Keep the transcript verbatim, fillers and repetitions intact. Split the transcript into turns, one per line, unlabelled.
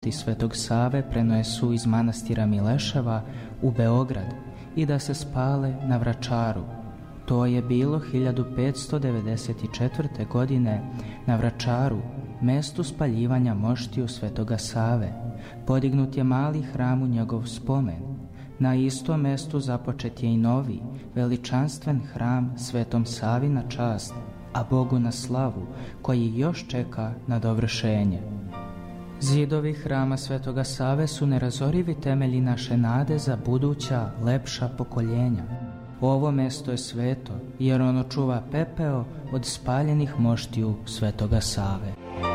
mošti Svetog Save prenesu iz manastira Mileševa u Beograd i da se spale na Vračaru. To je bilo hiljadu petsto devedeset četvrte. godine na Vračaru, mestu spaljivanja moštiju Svetoga Save. Podignut je mali hram u njegov spomen. Na istom mestu započet je i novi, veličanstven hram Svetom Savi na čast, a Bogu na slavu, koji još čeka na dovršenje. Zidovi hrama Svetoga Save su nerazorivi temelji naše nade za buduća, lepša pokoljenja. Ovo mesto je sveto, jer ono čuva pepeo od spaljenih moštiju Svetoga Save.